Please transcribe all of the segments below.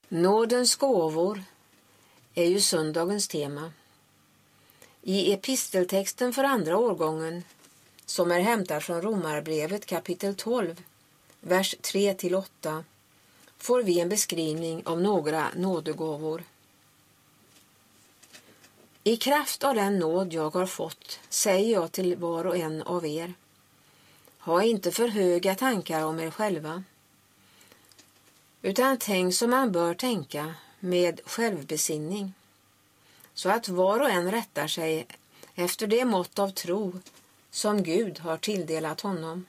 Nådens gåvor är ju söndagens tema. I episteltexten för andra årgången, som är hämtad från Romarbrevet kapitel 12, vers 3-8, får vi en beskrivning av några nådegåvor. I kraft av den nåd jag har fått säger jag till var och en av er: ha inte för höga tankar om er själva, utan tänk som man bör tänka, med självbesinning, så att var och en rättar sig efter det mått av tro som Gud har tilldelat honom.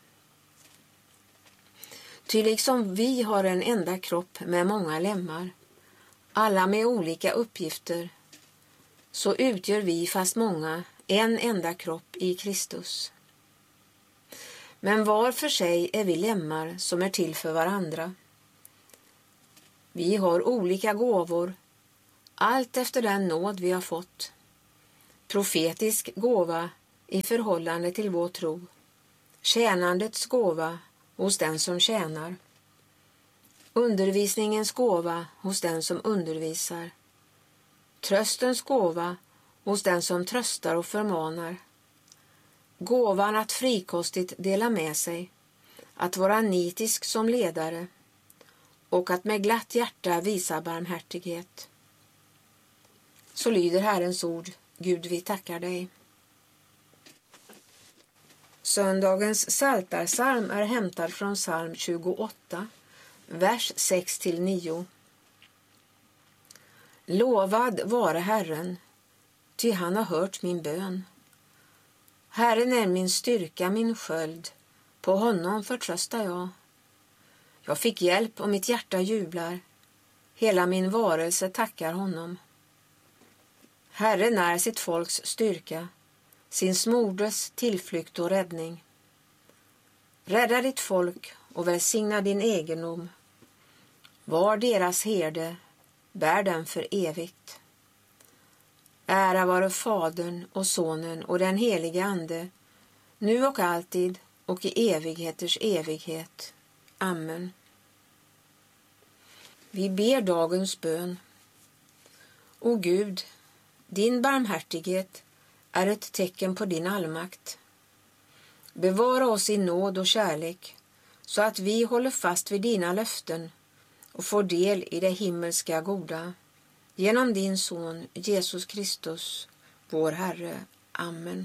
Ty liksom vi har en enda kropp med många lemmar, alla med olika uppgifter, så utgör vi, fast många, en enda kropp i Kristus. Men var för sig är vi lemmar som är till för varandra. Vi har olika gåvor, allt efter den nåd vi har fått. Profetisk gåva i förhållande till vår tro, tjänandets gåva hos den som tjänar, undervisningens gåva hos den som undervisar, tröstens gåva hos den som tröstar och förmanar, gåvan att frikostigt dela med sig, att vara nitisk som ledare och att med glatt hjärta visa barmhärtighet. Så lyder Herrens ord. Gud, vi tackar dig. Söndagens psaltarpsalm är hämtad från psalm 28, vers 6-9. Lovad vare Herren, ty han har hört min bön. Herren är min styrka, min sköld, på honom förtröstar jag. Jag fick hjälp och mitt hjärta jublar, hela min varelse tackar honom. Herren är sitt folks styrka, sin smordes tillflykt och räddning. Rädda ditt folk och välsigna din egendom. Var deras herde, bär den för evigt. Ära vare Fadern och Sonen och den helige Ande, nu och alltid och i evigheters evighet. Amen. Vi ber dagens bön. O Gud, din barmhärtighet är ett tecken på din allmakt. Bevara oss i nåd och kärlek, så att vi håller fast vid dina löften och får del i det himmelska goda. Genom din son Jesus Kristus, vår Herre. Amen.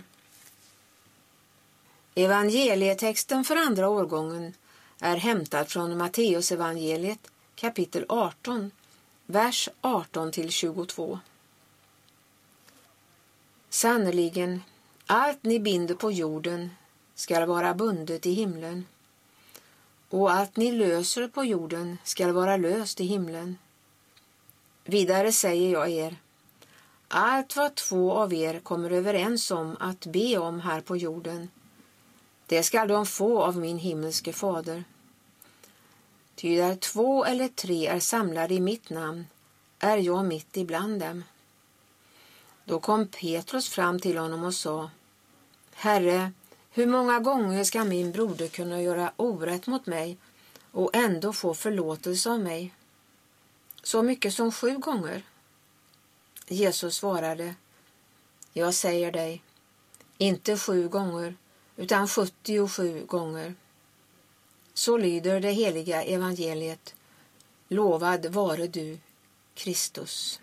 Evangelietexten för andra årgången är hämtad från Matteus evangeliet kapitel 18, vers 18-22. Sannoliken, allt ni binder på jorden skall vara bundet i himlen, och allt ni löser på jorden skall vara löst i himlen. Vidare säger jag er, allt vad två av er kommer överens om att be om här på jorden, det skall de få av min himmelske fader. Ty där 2 eller 3 är samlade i mitt namn, är jag mitt ibland dem. Då kom Petrus fram till honom och sa: Herre, hur många gånger ska min broder kunna göra orätt mot mig och ändå få förlåtelse av mig? Så mycket som 7 gånger? Jesus svarade: jag säger dig, inte 7 gånger, utan 77 gånger. Så lyder det heliga evangeliet. Lovad vare du, Kristus.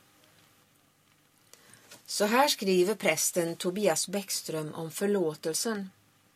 Så här skriver prästen Tobias Bäckström om förlåtelsen.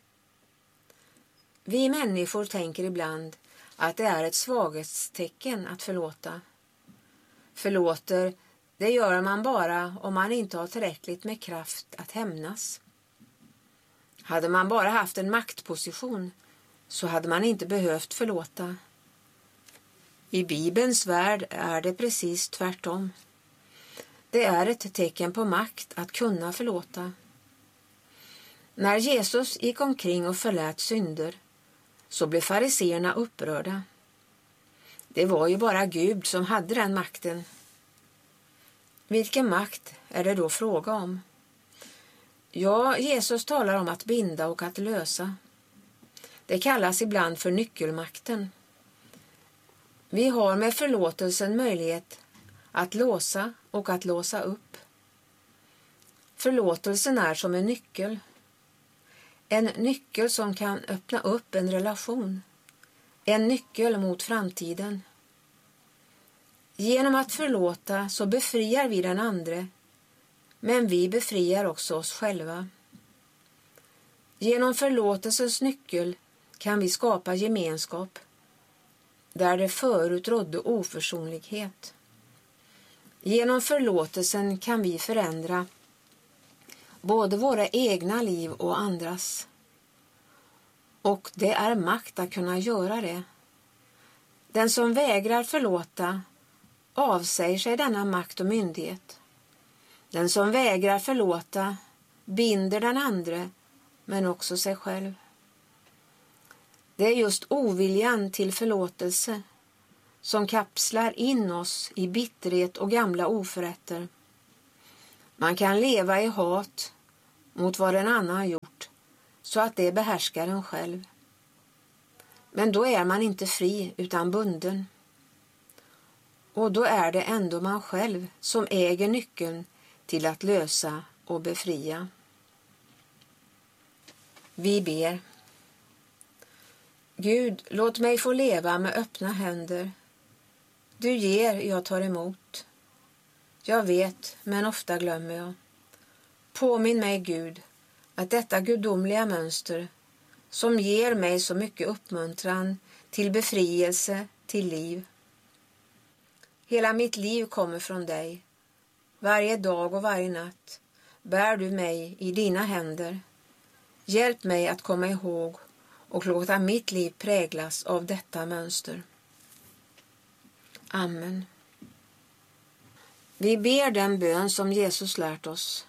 Vi människor tänker ibland att det är ett svaghetstecken att förlåta. Förlåter, det gör man bara om man inte har tillräckligt med kraft att hämnas. Hade man bara haft en maktposition så hade man inte behövt förlåta. I Bibelns värld är det precis tvärtom. Det är ett tecken på makt att kunna förlåta. När Jesus gick omkring och förlät synder så blev fariseerna upprörda. Det var ju bara Gud som hade den makten. Vilken makt är det då fråga om? Ja, Jesus talar om att binda och att lösa. Det kallas ibland för nyckelmakten. Vi har med förlåtelsen möjlighet att låsa och att låsa upp. Förlåtelsen är som en nyckel. En nyckel som kan öppna upp en relation. En nyckel mot framtiden. Genom att förlåta så befriar vi den andre, men vi befriar också oss själva. Genom förlåtelsens nyckel kan vi skapa gemenskap, där det förut rådde oförsonlighet. Genom förlåtelsen kan vi förändra både våra egna liv och andras. Och det är makt att kunna göra det. Den som vägrar förlåta avsäger sig denna makt och myndighet. Den som vägrar förlåta binder den andre, men också sig själv. Det är just oviljan till förlåtelse som kapslar in oss i bitterhet och gamla oförrätter. Man kan leva i hat mot vad en annan har gjort, så att det behärskar en själv. Men då är man inte fri utan bunden. Och då är det ändå man själv som äger nyckeln till att lösa och befria. Vi ber. Gud, låt mig få leva med öppna händer. Du ger, jag tar emot. Jag vet, men ofta glömmer jag. Påminn mig, Gud, att detta gudomliga mönster som ger mig så mycket uppmuntran till befrielse, till liv. Hela mitt liv kommer från dig. Varje dag och varje natt bär du mig i dina händer. Hjälp mig att komma ihåg och låta mitt liv präglas av detta mönster. Amen. Vi ber den bön som Jesus lärt oss.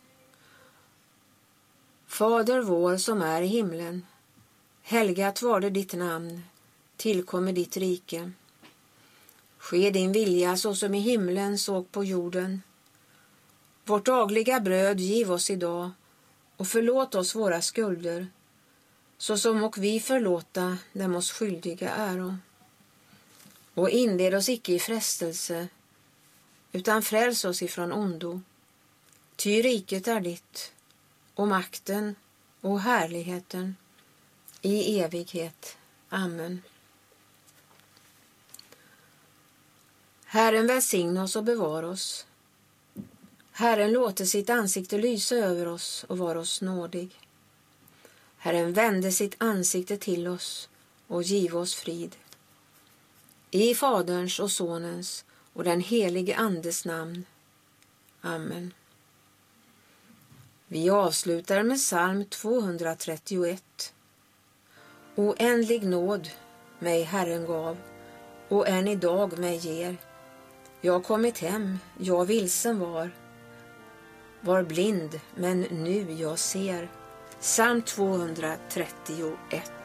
Fader vår som är i himlen, helgat varde ditt namn, tillkommer ditt rike. Ske din vilja så som i himlen så på jorden. Vårt dagliga bröd giv oss idag och förlåt oss våra skulder, så som och vi förlåta dem oss skyldiga äro. Och inled oss icke i frestelse, utan fräls oss ifrån ondo. Ty riket är ditt, och makten och härligheten i evighet. Amen. Herren välsigna oss och bevara oss. Herren låter sitt ansikte lysa över oss och vara oss nådig. Herren vände sitt ansikte till oss och giv oss frid. I Faderns och Sonens och den helige Andes namn. Amen. Vi avslutar med psalm 231. Oändlig nåd mig Herren gav, och än idag mig ger. Jag kommit hem, jag vilsen var blind, men nu jag ser. Psalm 231.